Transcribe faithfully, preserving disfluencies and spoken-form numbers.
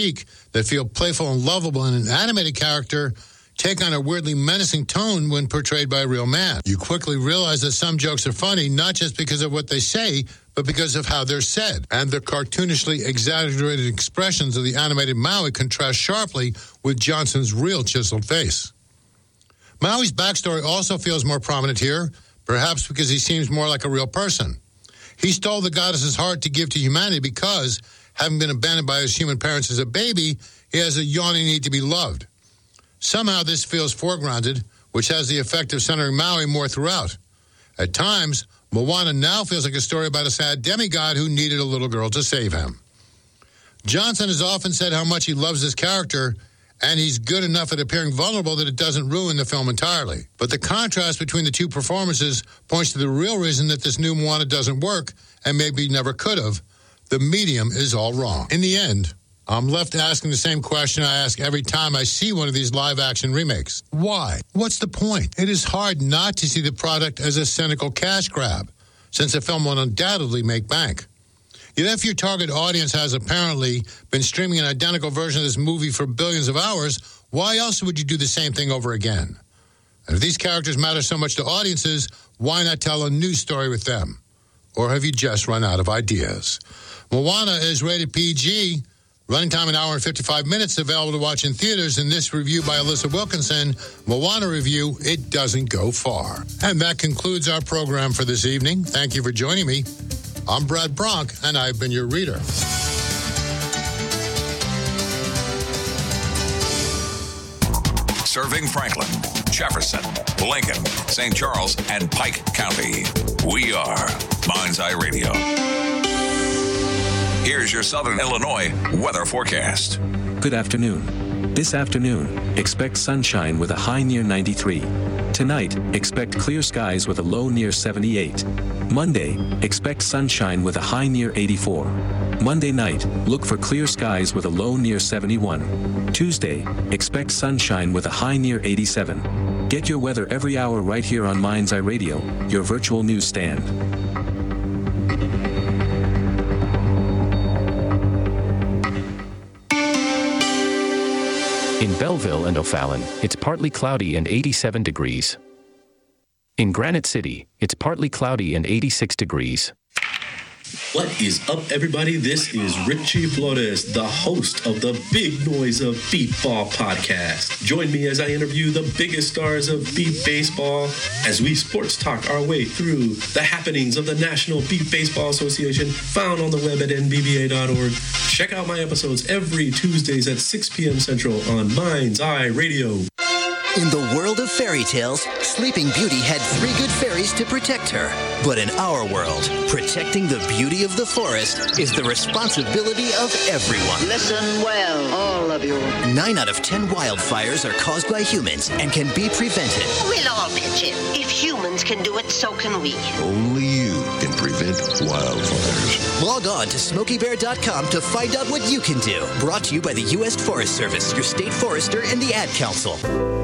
that feel playful and lovable in an animated character take on a weirdly menacing tone when portrayed by a real man. You quickly realize that some jokes are funny, not just because of what they say, but because of how they're said. And the cartoonishly exaggerated expressions of the animated Maui contrast sharply with Johnson's real chiseled face. Maui's backstory also feels more prominent here, perhaps because he seems more like a real person. He stole the goddess's heart to give to humanity because, having been abandoned by his human parents as a baby, he has a yawning need to be loved. Somehow this feels foregrounded, which has the effect of centering Maui more throughout. At times, Moana now feels like a story about a sad demigod who needed a little girl to save him. Johnson has often said how much he loves this character, and he's good enough at appearing vulnerable that it doesn't ruin the film entirely. But the contrast between the two performances points to the real reason that this new Moana doesn't work, and maybe never could have. The medium is all wrong. In the end, I'm left asking the same question I ask every time I see one of these live-action remakes. Why? What's the point? It is hard not to see the product as a cynical cash grab, since the film will undoubtedly make bank. Yet if your target audience has apparently been streaming an identical version of this movie for billions of hours, why else would you do the same thing over again? And if these characters matter so much to audiences, why not tell a new story with them? Or have you just run out of ideas? Moana is rated P G, running time an hour and fifty-five minutes, available to watch in theaters. In this review by Alyssa Wilkinson, Moana review, it doesn't go far. And that concludes our program for this evening. Thank you for joining me. I'm Brad Bronk, and I've been your reader. Serving Franklin, Jefferson, Lincoln, Saint Charles, and Pike County. We are Mind's Eye Radio. Here's your Southern Illinois weather forecast. Good afternoon. This afternoon, expect sunshine with a high near ninety-three. Tonight, expect clear skies with a low near seventy-eight. Monday, expect sunshine with a high near eighty-four. Monday night, look for clear skies with a low near seventy-one. Tuesday, expect sunshine with a high near eighty-seven. Get your weather every hour right here on Mind's Eye Radio, your virtual newsstand. In Belleville and O'Fallon, it's partly cloudy and eighty-seven degrees. In Granite City, it's partly cloudy and eighty-six degrees. What is up, everybody? This is Richie Flores, the host of the Big Noise of Beep Ball podcast. Join me as I interview the biggest stars of beep baseball as we sports talk our way through the happenings of the National Beep Baseball Association, found on the web at N B B A dot org. Check out my episodes every Tuesdays at six p.m. Central on Mind's Eye Radio. In the world of fairy tales, Sleeping Beauty had three good fairies to protect her. But in our world, protecting the beauty of the forest is the responsibility of everyone. Listen well, all of you. Nine out of ten wildfires are caused by humans and can be prevented. We'll all pitch in. If humans can do it, so can we. Only you can prevent wildfires. Log on to Smokey Bear dot com to find out what you can do. Brought to you by the U S Forest Service, your state forester, and the Ad Council.